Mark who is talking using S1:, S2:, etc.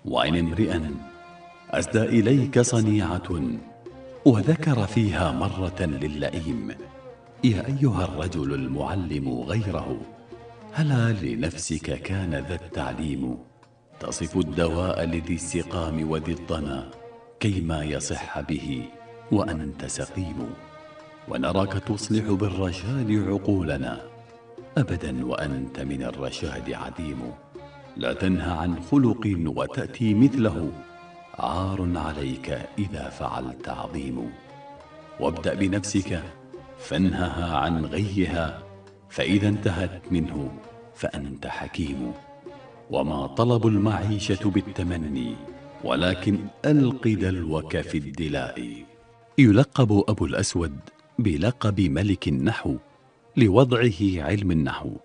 S1: وإن امرئا أسدى إليك صنيعة وذكر فيها مرة للئيم، يا أيها الرجل المعلم غيره، هلا لنفسك كان ذا التعليم، تصف الدواء لذي السقام وذي الظما كيما يصح به وأنت سقيم. ونراك تصلح بالرشاد عقولنا أبدا وأنت من الرشاد عديم. لا تنهى عن خلق وتأتي مثله، عار عليك إذا فعلت عظيم. وابدأ بنفسك فانهها عن غيها، فإذا انتهت منه فأنت حكيم. وما طلب المعيشة بالتمني، ولكن ألق دلوك في الدلاء. يلقب أبو الأسود بلقب ملك النحو لوضعه علم النحو